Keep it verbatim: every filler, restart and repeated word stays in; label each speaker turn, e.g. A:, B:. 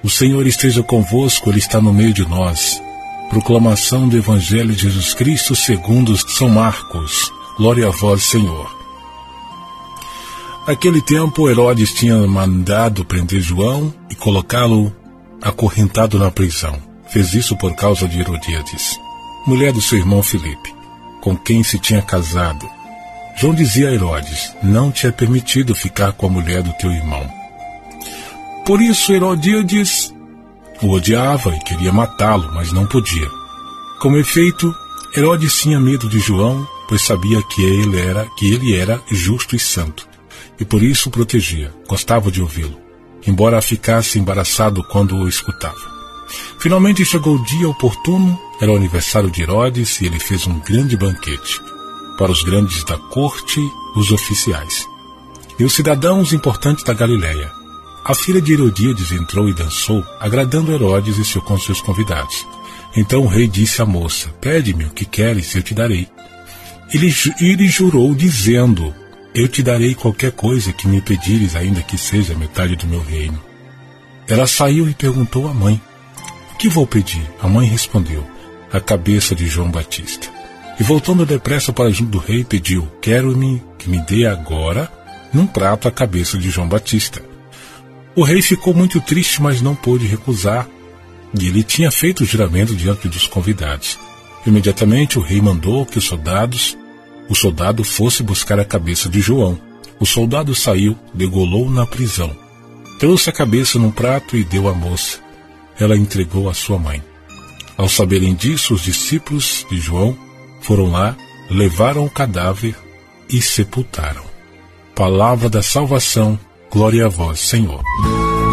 A: Senhor esteja convosco, Ele está no meio de nós. Proclamação do Evangelho de Jesus Cristo segundo São Marcos. Glória a vós, Senhor. Naquele tempo, Herodes tinha mandado prender João e colocá-lo acorrentado na prisão. Fez isso por causa de Herodíades, mulher do seu irmão Filipe, com quem se tinha casado. João dizia a Herodes: não te é permitido ficar com a mulher do teu irmão. Por isso Herodíades o odiava e queria matá-lo, mas não podia. Com efeito, Herodes tinha medo de João, pois sabia que ele era, que ele era justo e santo, e por isso o protegia. Gostava de ouvi-lo, embora ficasse embaraçado quando o escutava. Finalmente chegou o dia oportuno, era o aniversário de Herodes, e ele fez um grande banquete para os grandes da corte, os oficiais e os cidadãos importantes da Galileia. A filha de Herodíades entrou e dançou, agradando Herodes e seu, com seus convidados. Então o rei disse à moça: pede-me o que queres, eu te darei. Ele, ele jurou, dizendo: eu te darei qualquer coisa que me pedires, ainda que seja metade do meu reino. Ela saiu e perguntou à mãe: o que vou pedir? A mãe respondeu: a cabeça de João Batista. E voltando depressa para junto do rei, pediu: quero-me que me dê agora, num prato, a cabeça de João Batista. O rei ficou muito triste, mas não pôde recusar, e ele tinha feito o juramento diante dos convidados. Imediatamente o rei mandou que os soldados, o soldado fosse buscar a cabeça de João. O soldado saiu, degolou na prisão, trouxe a cabeça num prato e deu à moça. Ela entregou à sua mãe. Ao saberem disso, os discípulos de João foram lá, levaram o cadáver e sepultaram. Palavra da salvação. Glória a vós, Senhor.